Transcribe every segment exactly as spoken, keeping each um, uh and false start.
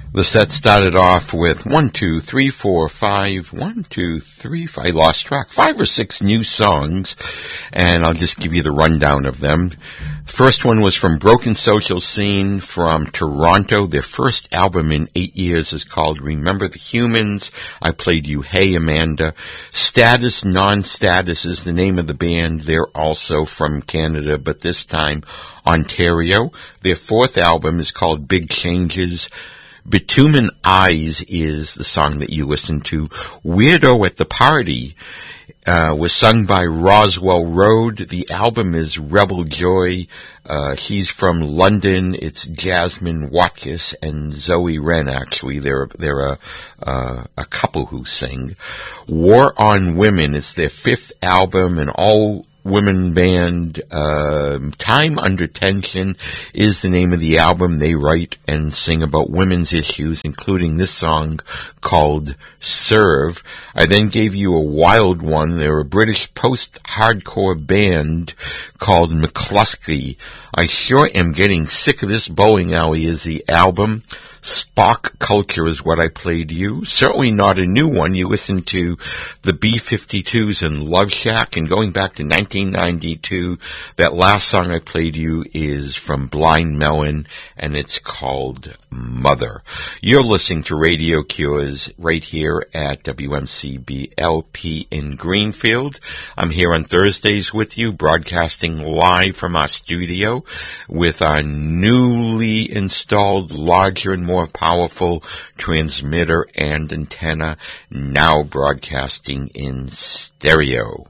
The set started off with one, two, three, four, five, one, two, three, five, I lost track, five or six new songs, and I'll just give you the rundown of them. The first one was from Broken Social Scene from Toronto. Their first album in eight years is called Remember the Humans. I played you Hey Amanda. Status Non-Status is the name of the band. They're also from Canada, but this time Ontario. Their fourth album is called Big Changes. Bitumen Eyes is the song that you listen to. Weirdo at the Party uh, was sung by Roswell Road. The album is Rebel Joy. Uh, she's from London. It's Jasmine Watkins and Zoe Wren, actually. They're, they're a, uh, a couple who sing. War on Women is their fifth album, and all women band. uh, Time Under Tension is the name of the album. They write and sing about women's issues, including this song called Serve. I then gave you a wild one. They're a British post-hardcore band called McCluskey. I sure am getting sick of this. Bowling Alley is the album. Spock Culture is what I played you. Certainly not a new one. You listened to the B fifty-twos and Love Shack, and going back to nineteen ninety-two, that last song I played you is from Blind Melon, and it's called Mother. You're listening to Radio Cures right here at W M C B L P in Greenfield. I'm here on Thursdays with you, broadcasting live from our studio with our newly installed, larger and more powerful transmitter and antenna, now broadcasting in stereo.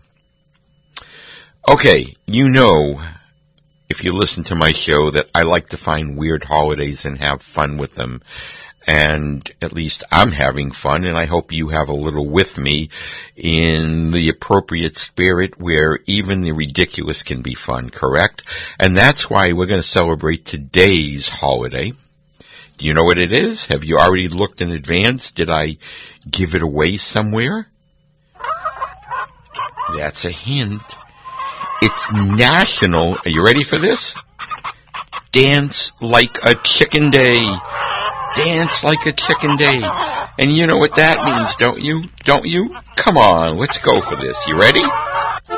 Okay, you know, if you listen to my show, that I like to find weird holidays and have fun with them. And at least I'm having fun, and I hope you have a little with me in the appropriate spirit where even the ridiculous can be fun, correct? And that's why we're going to celebrate today's holiday. Do you know what it is? Have you already looked in advance? Did I give it away somewhere? That's a hint. It's National, are you ready for this? Dance Like a Chicken Day. Dance Like a Chicken Day. And you know what that means, don't you? Don't you? Come on, let's go for this. You ready?